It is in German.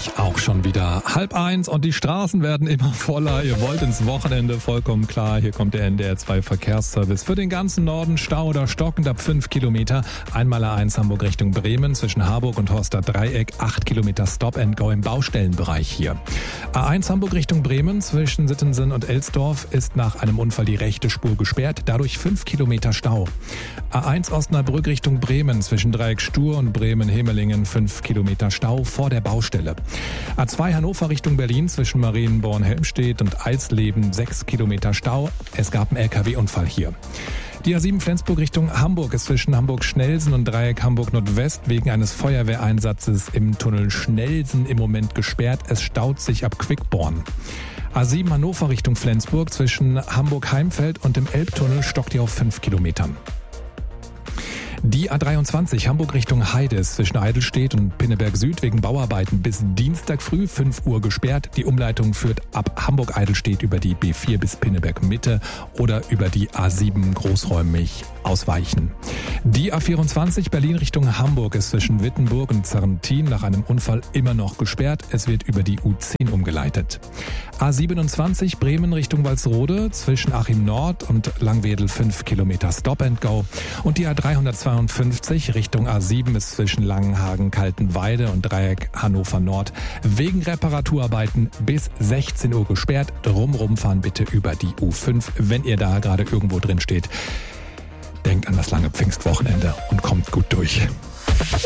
eigentlich auch schon wieder 12:30 und die Straßen werden immer voller. Ihr wollt ins Wochenende, vollkommen klar. Hier kommt der NDR 2 Verkehrsservice. Für den ganzen Norden Stau oder stockend ab 5 Kilometer. Einmal A1 Hamburg Richtung Bremen zwischen Harburg und Horster Dreieck. 8 Kilometer Stop and Go im Baustellenbereich hier. A1 Hamburg Richtung Bremen zwischen Sittensen und Elsdorf ist nach einem Unfall die rechte Spur gesperrt. Dadurch 5 Kilometer Stau. A1 Osnabrück Richtung Bremen zwischen Dreieck Stur und Bremen-Hemelingen 5 Kilometer Stau vor der Baustelle. A2 Hannover Richtung Berlin zwischen Marienborn-Helmstedt und Eisleben 6 Kilometer Stau. Es gab einen LKW-Unfall hier. Die A7 Flensburg Richtung Hamburg ist zwischen Hamburg-Schnellsen und Dreieck Hamburg-Nordwest wegen eines Feuerwehreinsatzes im Tunnel Schnellsen im Moment gesperrt. Es staut sich ab Quickborn. A7 Hannover Richtung Flensburg zwischen Hamburg-Heimfeld und dem Elbtunnel stockt ihr auf 5 Kilometern. Die A23 Hamburg Richtung Heide ist zwischen Eidelstedt und Pinneberg Süd wegen Bauarbeiten bis Dienstag früh 5 Uhr gesperrt. Die Umleitung führt ab Hamburg-Eidelstedt über die B4 bis Pinneberg Mitte oder über die A7 großräumig ausweichen. Die A24 Berlin Richtung Hamburg ist zwischen Wittenburg und Zarrentin nach einem Unfall immer noch gesperrt. Es wird über die U10 umgeleitet. A27 Bremen Richtung Walsrode zwischen Achim Nord und Langwedel 5 Kilometer Stop and Go. Und die A352 Richtung A7 ist zwischen Langenhagen, Kaltenweide und Dreieck Hannover Nord wegen Reparaturarbeiten bis 16 Uhr gesperrt. Drumrum fahren bitte über die U5, wenn ihr da gerade irgendwo drin steht. Denkt an das lange Pfingstwochenende und kommt gut durch.